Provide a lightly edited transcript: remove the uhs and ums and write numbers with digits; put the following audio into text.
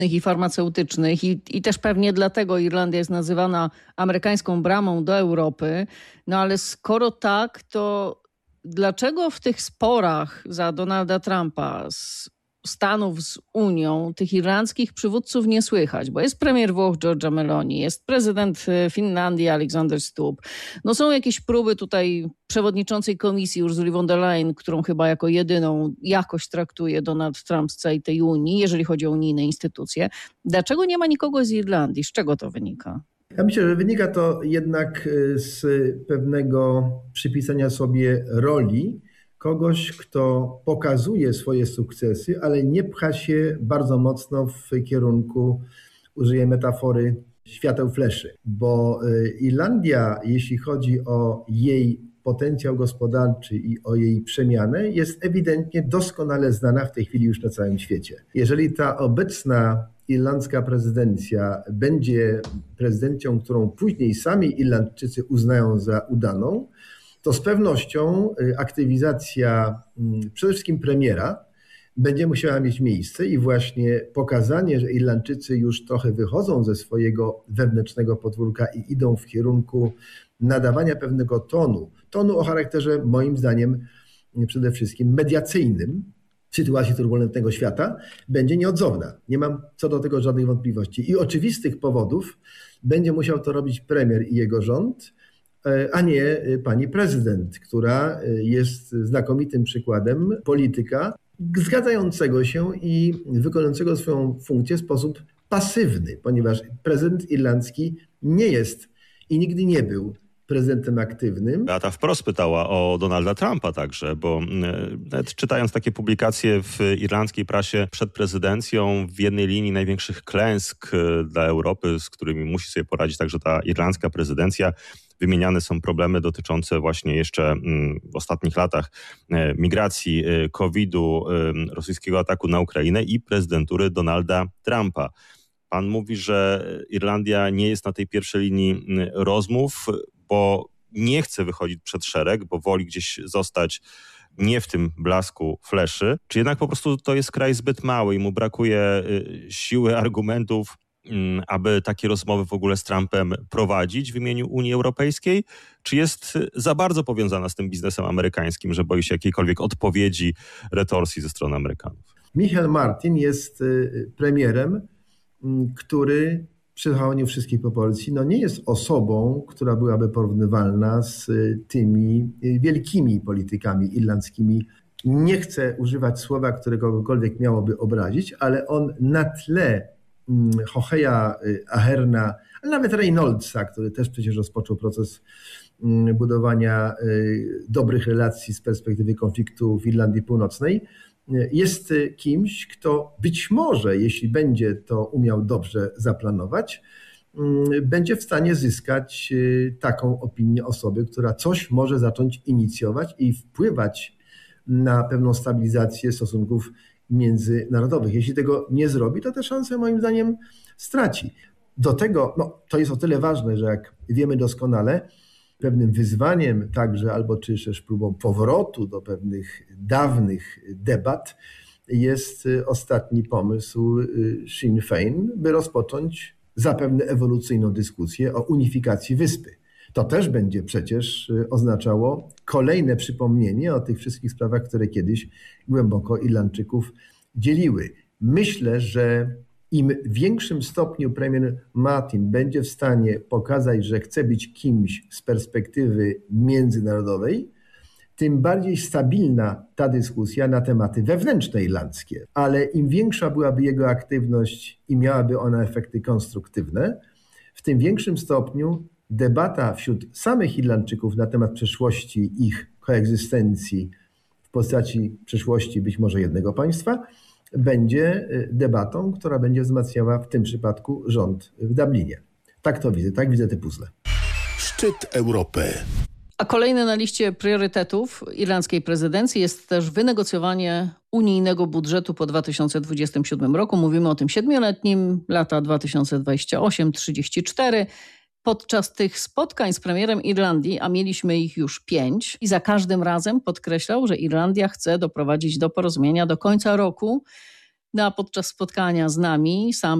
i farmaceutycznych i też pewnie dlatego Irlandia jest nazywana amerykańską bramą do Europy. No ale skoro tak, to dlaczego w tych sporach za Donalda Trumpa z Stanów z Unią tych irlandzkich przywódców nie słychać? Bo jest premier Włoch Giorgia Meloni, jest prezydent Finlandii Alexander Stubb. No są jakieś próby tutaj przewodniczącej komisji Ursuli von der Leyen, którą chyba jako jedyną jakoś traktuje Donald Trump z całej tej Unii, jeżeli chodzi o unijne instytucje. Dlaczego nie ma nikogo z Irlandii? Z czego to wynika? Ja myślę, że wynika to jednak z pewnego przypisania sobie roli kogoś, kto pokazuje swoje sukcesy, ale nie pcha się bardzo mocno w kierunku, użyję metafory, świateł fleszy. Bo Irlandia, jeśli chodzi o jej potencjał gospodarczy i o jej przemianę, jest ewidentnie doskonale znana w tej chwili już na całym świecie. Jeżeli ta obecna irlandzka prezydencja będzie prezydencją, którą później sami Irlandczycy uznają za udaną, to z pewnością aktywizacja przede wszystkim premiera będzie musiała mieć miejsce i właśnie pokazanie, że Irlandczycy już trochę wychodzą ze swojego wewnętrznego podwórka i idą w kierunku nadawania pewnego tonu o charakterze moim zdaniem przede wszystkim mediacyjnym w sytuacji turbulentnego świata, będzie nieodzowna. Nie mam co do tego żadnych wątpliwości. I oczywistych powodów będzie musiał to robić premier i jego rząd, a nie pani prezydent, która jest znakomitym przykładem polityka zgadzającego się i wykonującego swoją funkcję w sposób pasywny, ponieważ prezydent irlandzki nie jest i nigdy nie był prezydentem aktywnym. Beata wprost pytała o Donalda Trumpa także, bo nawet czytając takie publikacje w irlandzkiej prasie przed prezydencją, w jednej linii największych klęsk dla Europy, z którymi musi sobie poradzić także ta irlandzka prezydencja, wymieniane są problemy dotyczące właśnie jeszcze w ostatnich latach migracji, COVID-u, rosyjskiego ataku na Ukrainę i prezydentury Donalda Trumpa. Pan mówi, że Irlandia nie jest na tej pierwszej linii rozmów, bo nie chce wychodzić przed szereg, bo woli gdzieś zostać nie w tym blasku fleszy. Czy jednak po prostu to jest kraj zbyt mały i mu brakuje siły, argumentów, aby takie rozmowy w ogóle z Trumpem prowadzić w imieniu Unii Europejskiej? Czy jest za bardzo powiązana z tym biznesem amerykańskim, że boi się jakiejkolwiek odpowiedzi, retorsji ze strony Amerykanów? Michael Martin jest premierem, który przy zachowaniu wszystkich proporcji nie jest osobą, która byłaby porównywalna z tymi wielkimi politykami irlandzkimi. Nie chcę używać słowa, które kogokolwiek miałoby obrazić, ale on na tle Hoheya, Aherna, ale nawet Reynoldsa, który też przecież rozpoczął proces budowania dobrych relacji z perspektywy konfliktu w Irlandii Północnej, jest kimś, kto być może, jeśli będzie to umiał dobrze zaplanować, będzie w stanie zyskać taką opinię osoby, która coś może zacząć inicjować i wpływać na pewną stabilizację stosunków międzynarodowych. Jeśli tego nie zrobi, to te szanse moim zdaniem straci. Do tego, to jest o tyle ważne, że jak wiemy doskonale, pewnym wyzwaniem także, albo czy też próbą powrotu do pewnych dawnych debat jest ostatni pomysł Sinn Féin, by rozpocząć zapewne ewolucyjną dyskusję o unifikacji wyspy. To też będzie przecież oznaczało kolejne przypomnienie o tych wszystkich sprawach, które kiedyś głęboko Irlandczyków dzieliły. Myślę, że im w większym stopniu premier Martin będzie w stanie pokazać, że chce być kimś z perspektywy międzynarodowej, tym bardziej stabilna ta dyskusja na tematy wewnętrzne irlandzkie. Ale im większa byłaby jego aktywność i miałaby ona efekty konstruktywne, w tym większym stopniu debata wśród samych Irlandczyków na temat przyszłości ich koegzystencji w postaci przyszłości być może jednego państwa będzie debatą, która będzie wzmacniała w tym przypadku rząd w Dublinie. Tak to widzę, tak widzę te puzzle. Szczyt Europy. A kolejny na liście priorytetów irlandzkiej prezydencji jest też wynegocjowanie unijnego budżetu po 2027 roku. Mówimy o tym 7-letnim, lata 2028-34. Podczas tych spotkań z premierem Irlandii, a mieliśmy ich już 5, i za każdym razem podkreślał, że Irlandia chce doprowadzić do porozumienia do końca roku. No a podczas spotkania z nami sam